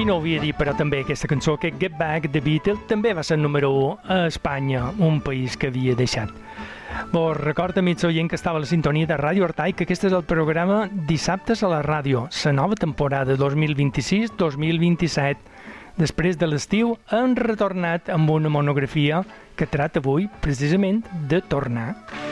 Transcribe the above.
I no ho havia dit, però també aquesta cançó, aquest Get Back de Beatles, també va ser número 1 a Espanya, un país que havia deixat. Vos recordo, amics oient, que estava a la sintonia de Ràdio Artai, que aquest és el programa Dissabtes a la Ràdio, la nova temporada 2026-2027. Després de l'estiu hem retornat amb una monografia que tracta avui precisament de tornar.